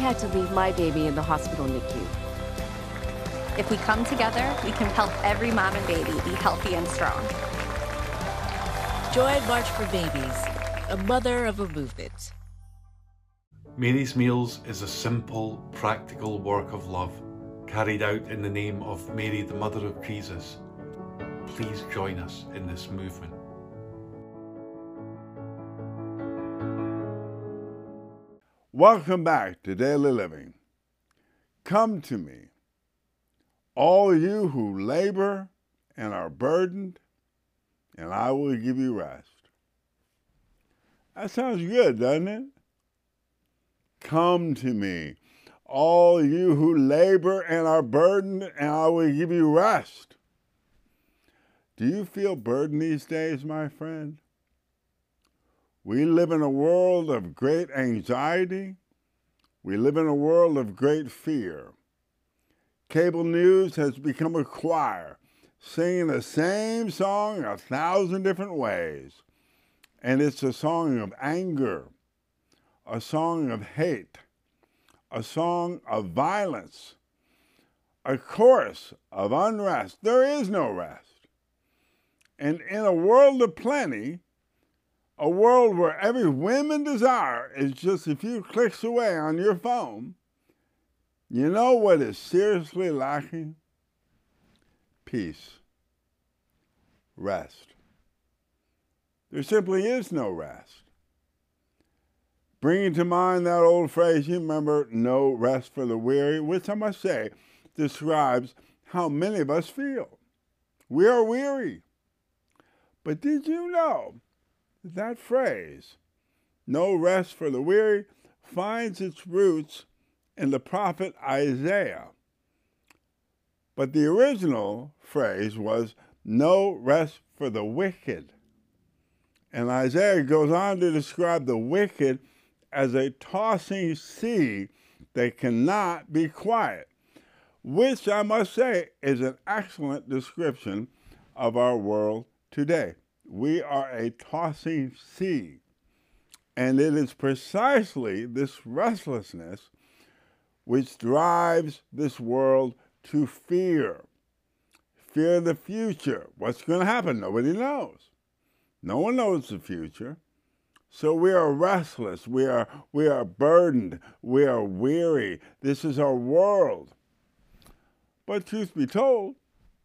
had to leave my baby in the hospital NICU. If we come together, we can help every mom and baby be healthy and strong. Join March for Babies, a mother of a movement. Mary's Meals is a simple, practical work of love carried out in the name of Mary, the Mother of Jesus. Please join us in this movement. Welcome back to Daily Living. Come to me, all you who labor and are burdened, and I will give you rest. That sounds good, doesn't it? Come to me, all you who labor and are burdened, and I will give you rest. Do you feel burdened these days, my friend? We live in a world of great anxiety. We live in a world of great fear. Cable news has become a choir, singing the same song 1,000 different ways. And it's a song of anger, a song of hate, a song of violence, a chorus of unrest. There is no rest. And in a world of plenty, a world where every whim and desire is just a few clicks away on your phone, you know what is seriously lacking? Peace. Rest. There simply is no rest. Bringing to mind that old phrase, you remember, no rest for the weary, which I must say describes how many of us feel. We are weary. But did you know that phrase, no rest for the weary, finds its roots in the prophet Isaiah? But the original phrase was, no rest for the wicked. And Isaiah goes on to describe the wicked as a tossing sea that cannot be quiet, which I must say is an excellent description of our world today. We are a tossing sea, and it is precisely this restlessness which drives this world to fear. Fear the future. What's going to happen? Nobody knows. No one knows the future. So we are restless. We are burdened. We are weary. This is our world. But truth be told,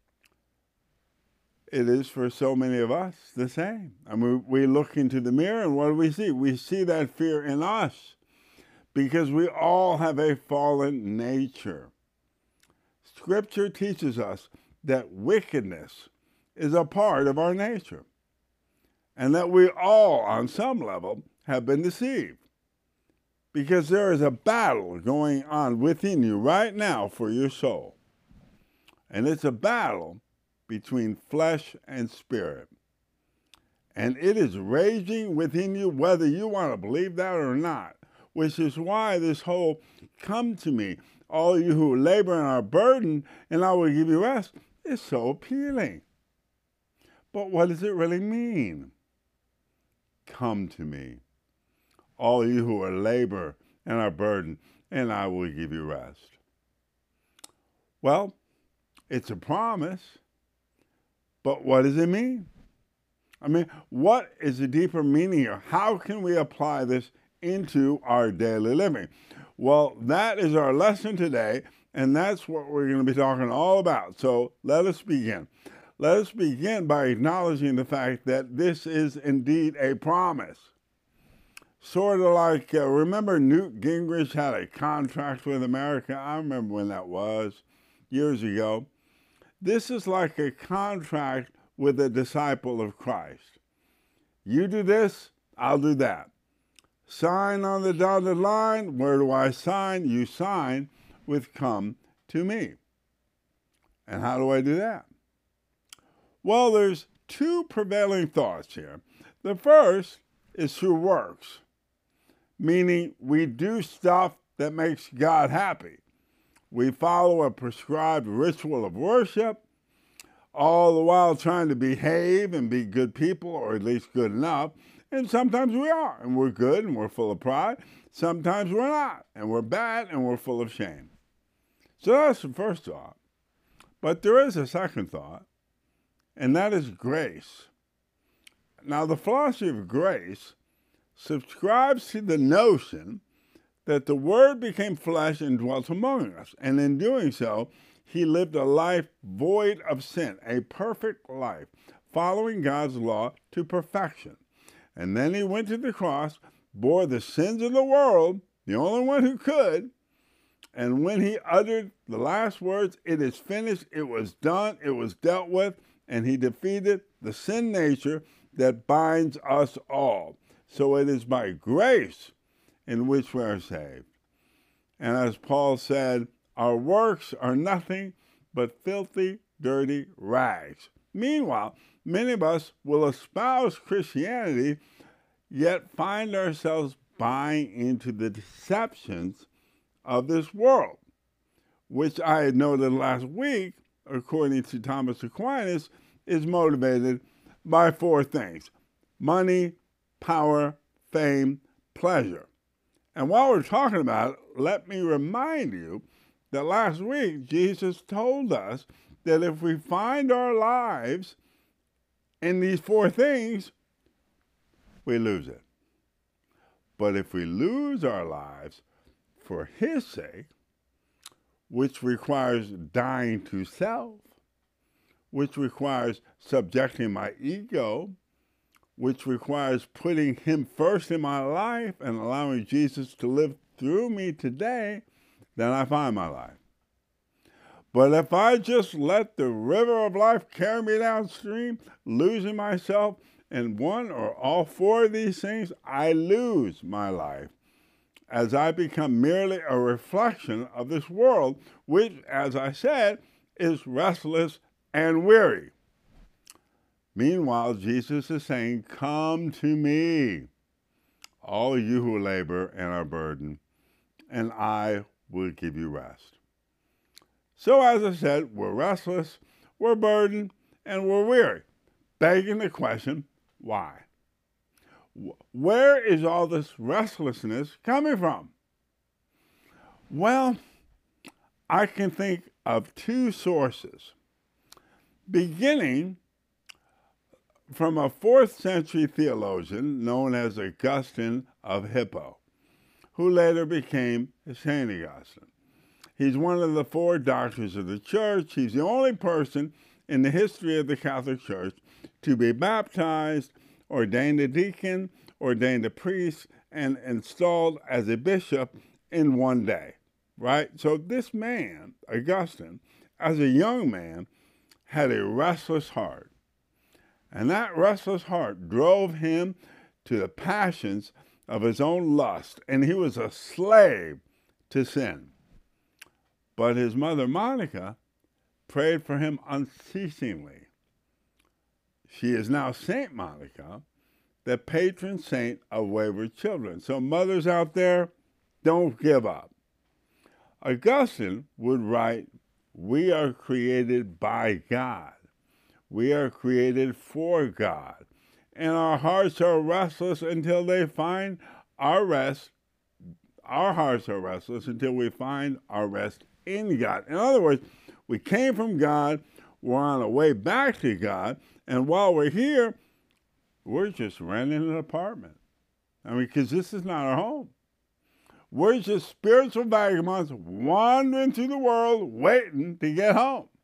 it is for so many of us the same. I mean, we look into the mirror and what do we see? We see that fear in us because we all have a fallen nature. Scripture teaches us that wickedness is a part of our nature and that we all, on some level, have been deceived because there is a battle going on within you right now for your soul. And it's a battle between flesh and spirit. And it is raging within you whether you want to believe that or not, which is why this whole come to me, all you who labor and are burdened, and I will give you rest, is so appealing. But what does it really mean? Come to me, all you who are labor and are burdened, and I will give you rest. Well, it's a promise, but what does it mean? I mean, what is the deeper meaning here? How can we apply this into our daily living? Well, that is our lesson today, and that's what we're going to be talking all about. So let us begin. Let us begin by acknowledging the fact that this is indeed a promise. Sort of like, remember Newt Gingrich had a contract with America? I remember when that was, years ago. This is like a contract with a disciple of Christ. You do this, I'll do that. Sign on the dotted line. Where do I sign? You sign with come to me. And how do I do that? Well, there's two prevailing thoughts here. The first is through works, meaning we do stuff that makes God happy. We follow a prescribed ritual of worship, all the while trying to behave and be good people, or at least good enough, And sometimes we are, and we're good, and we're full of pride. Sometimes we're not, and we're bad, and we're full of shame. So that's the first thought. But there is a second thought, and that is grace. Now, the philosophy of grace subscribes to the notion that the Word became flesh and dwelt among us, and in doing so, he lived a life void of sin, a perfect life, following God's law to perfection. And then he went to the cross, bore the sins of the world, the only one who could, and when he uttered the last words, "It is finished," it was done, it was dealt with, and he defeated the sin nature that binds us all. So it is by grace in which we are saved. And as Paul said, our works are nothing but filthy, dirty rags. Meanwhile, many of us will espouse Christianity, yet find ourselves buying into the deceptions of this world, which I had noted last week, according to Thomas Aquinas, is motivated by four things: money, power, fame, pleasure. And while we're talking about it, let me remind you that last week Jesus told us that if we find our lives in these four things, we lose it. But if we lose our lives for his sake, which requires dying to self, which requires subjecting my ego, which requires putting him first in my life and allowing Jesus to live through me today, then I find my life. But if I just let the river of life carry me downstream, losing myself in one or all four of these things, I lose my life, as I become merely a reflection of this world, which, as I said, is restless and weary. Meanwhile, Jesus is saying, "Come to me, all you who labor and are burdened, and I will give you rest." So, as I said, we're restless, we're burdened, and we're weary, begging the question, why? Where is all this restlessness coming from? Well, I can think of two sources, beginning from a 4th century theologian known as Augustine of Hippo, who later became St. Augustine. He's one of the 4 doctors of the church. He's the only person in the history of the Catholic Church to be baptized, ordained a deacon, ordained a priest, and installed as a bishop in one day, right? So this man, Augustine, as a young man, had a restless heart. And that restless heart drove him to the passions of his own lust, and he was a slave to sin. But his mother, Monica, prayed for him unceasingly. She is now Saint Monica, the patron saint of wayward children. So mothers out there, don't give up. Augustine would write, "We are created by God. We are created for God. And our hearts are restless until they find our rest. Our hearts are restless until we find our rest in God." In other words, we came from God, we're on our way back to God, and while we're here, we're just renting an apartment. I mean, because this is not our home. We're just spiritual vagabonds wandering through the world waiting to get home.